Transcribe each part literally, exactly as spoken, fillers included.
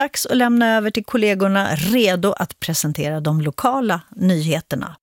Dags att lämna över till kollegorna redo att presentera de lokala nyheterna.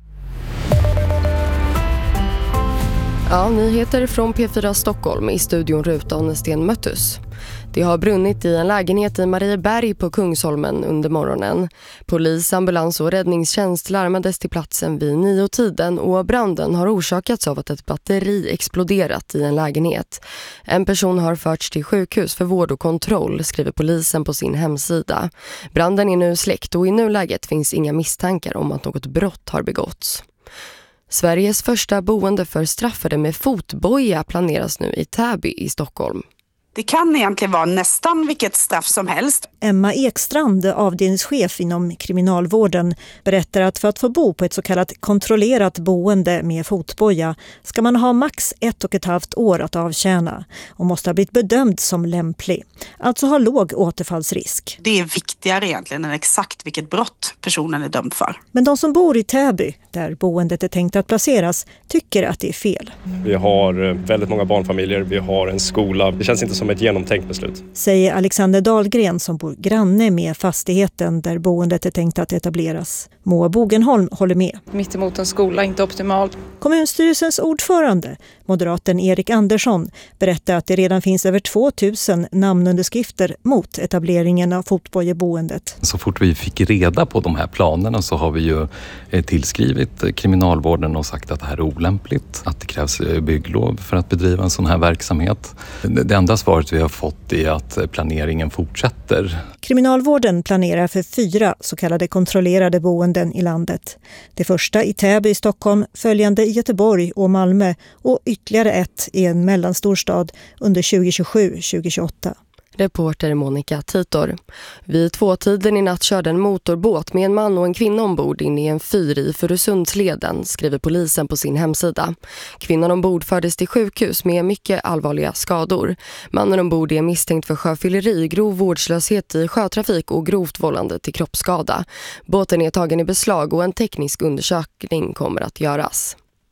Ja, nyheter från P fyra Stockholm i studion Ruta och Sten Möttus. Det har brunnit i en lägenhet i Marieberg på Kungsholmen under morgonen. Polis, ambulans och räddningstjänst larmades till platsen vid nio-tiden och branden har orsakats av att ett batteri exploderat i en lägenhet. En person har förts till sjukhus för vård och kontroll, skriver polisen på sin hemsida. Branden är nu släckt och i nuläget finns inga misstankar om att något brott har begåtts. Sveriges första boende för straffade med fotboja planeras nu i Täby i Stockholm. Det kan egentligen vara nästan vilket straff som helst. Emma Ekstrand, avdelningschef inom kriminalvården, berättar att för att få bo på ett så kallat kontrollerat boende med fotboja ska man ha max ett och ett halvt år att avtjäna och måste ha blivit bedömd som lämplig. Alltså ha låg återfallsrisk. Det är viktigare egentligen än exakt vilket brott personen är dömd för. Men de som bor i Täby, där boendet är tänkt att placeras, tycker att det är fel. Vi har väldigt många barnfamiljer, vi har en skola. Det känns inte som ett genomtänkt beslut. Säger Alexander Dahlgren som bor granne med fastigheten där boendet är tänkt att etableras. Moa Bogenholm håller med. Mitt emot en skola, inte optimalt. Kommunstyrelsens ordförande, moderaten Erik Andersson, berättar att det redan finns över tvåtusen namnunderskrifter mot etableringen av fotbojeboendet. Så fort vi fick reda på de här planerna så har vi ju tillskrivit kriminalvården och sagt att det här är olämpligt, att det krävs bygglov för att bedriva en sån här verksamhet. Det enda svaret vi har fått är att planeringen fortsätter. Kriminalvården planerar för fyra så kallade kontrollerade boenden i landet. Det första i Täby i Stockholm, följande i Göteborg och Malmö och ytterligare ett i en mellanstorstad under tjugo tjugosju tjugo tjugoåtta. Reporter Monica Titor. Vid tvåtiden i natt körde en motorbåt med en man och en kvinna ombord in i en fyr i Furusundsleden, skriver polisen på sin hemsida. Kvinnan ombord fördes till sjukhus med mycket allvarliga skador. Mannen ombord är misstänkt för sjöfylleri, grov vårdslöshet i sjötrafik och grovt vållande till kroppsskada. Båten är tagen i beslag och en teknisk undersökning kommer att göras.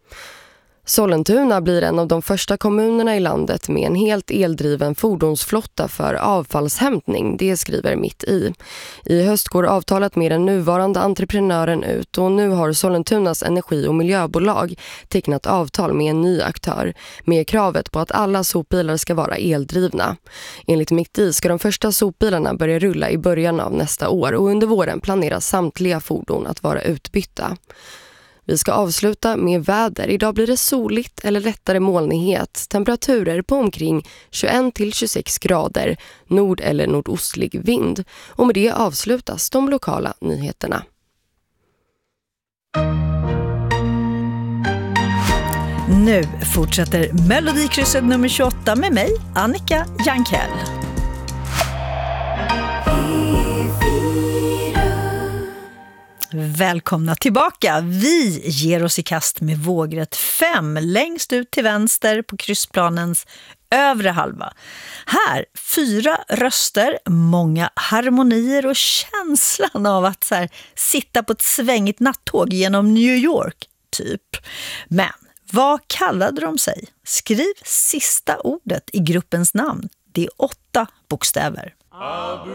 Sollentuna blir en av de första kommunerna i landet med en helt eldriven fordonsflotta för avfallshämtning, det skriver Mitt i. I höst går avtalet med den nuvarande entreprenören ut och nu har Sollentunas energi- och miljöbolag tecknat avtal med en ny aktör med kravet på att alla sopbilar ska vara eldrivna. Enligt Mitt i ska de första sopbilarna börja rulla i början av nästa år och under våren planeras samtliga fordon att vara utbytta. Vi ska avsluta med väder. Idag blir det soligt eller lättare molnighet. Temperaturer på omkring tjugoett till tjugosex grader. Nord- eller nordostlig vind. Och med det avslutas de lokala nyheterna. Nu fortsätter Melodikrysset nummer tjugoåtta med mig, Annika Jankell. Välkomna tillbaka. Vi ger oss i kast med vågrätt fem längst ut till vänster på kryssplanens övre halva. Här fyra röster, många harmonier och känslan av att så här, sitta på ett svängigt nattåg genom New York, typ. Men vad kallade de sig? Skriv sista ordet i gruppens namn. Det är åtta bokstäver.